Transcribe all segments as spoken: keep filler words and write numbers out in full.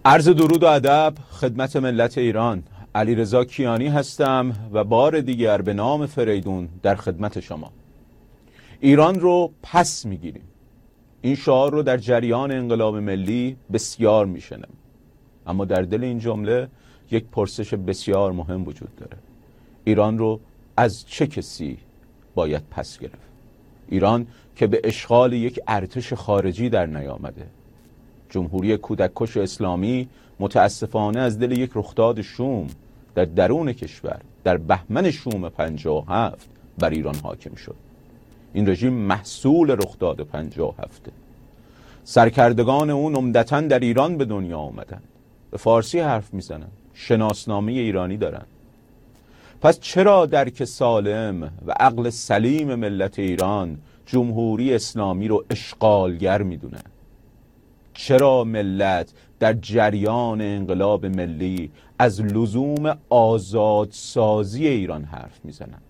عرض درود و ادب خدمت ملت ایران. علیرضا کیانی هستم و بار دیگر به نام فریدون در خدمت شما. ایران رو پس میگیریم. این شعار رو در جریان انقلاب ملی بسیار میشنم، اما در دل این جمله یک پرسش بسیار مهم وجود داره. ایران رو از چه کسی باید پس گرفت؟ ایران که به اشغال یک ارتش خارجی در نیامده. جمهوری کودککش اسلامی متاسفانه از دل یک رخداد شوم در درون کشور در بهمن شوم پنجاه و هفت بر ایران حاکم شد. این رژیم محصول رخداد پنجاه و هفته. سرکردگان اون عمدتاً در ایران به دنیا آمدند، به فارسی حرف میزنن، شناسنامه ایرانی دارن. پس چرا درک سالم و عقل سلیم ملت ایران جمهوری اسلامی رو اشغالگر میدونه؟ چرا ملت در جریان انقلاب ملی از لزوم آزادسازی ایران حرف میزنن؟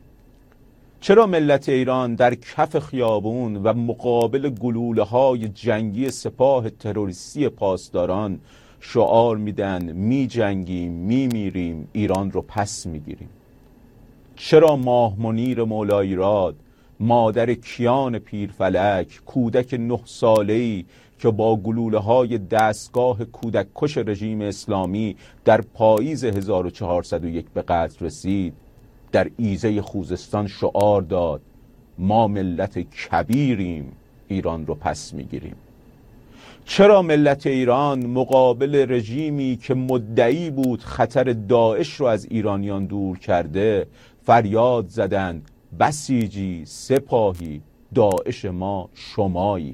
چرا ملت ایران در کف خیابون و مقابل گلوله های جنگی سپاه تروریستی پاسداران شعار میدن می جنگیم، می میریم، ایران رو پس میگیریم؟ چرا ماه منیر مولاییراد، مادر کیان پیرفلک، کودک نه ساله‌ای که با گلوله های دستگاه کودککش رژیم اسلامی در پاییز هزار و چهارصد و یک به قتل رسید، در ایزه خوزستان شعار داد ما ملت کبیریم، ایران رو پس میگیریم؟ چرا ملت ایران مقابل رژیمی که مدعی بود خطر داعش رو از ایرانیان دور کرده فریاد زدند بسیجی، سپاهی، داعش ما شمایی؟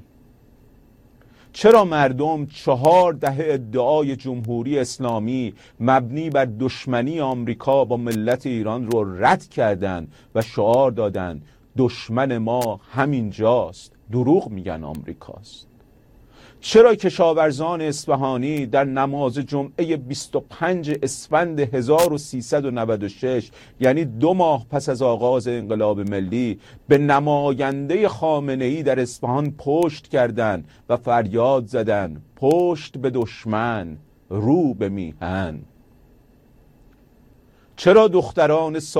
چرا مردم چهار دهه ادعای جمهوری اسلامی مبنی بر دشمنی آمریکا با ملت ایران رو رد کردند و شعار دادند دشمن ما همین جاست، دروغ میگن آمریکاست؟ چرا کشاورزان اصفهانی در نماز جمعه بیست و پنج اسفند هزار و سیصد و نود و شش، یعنی دو ماه پس از آغاز انقلاب ملی، به نماینده خامنه‌ای در اصفهان پشت کردند و فریاد زدند پشت به دشمن، رو به میهن؟ چرا دختران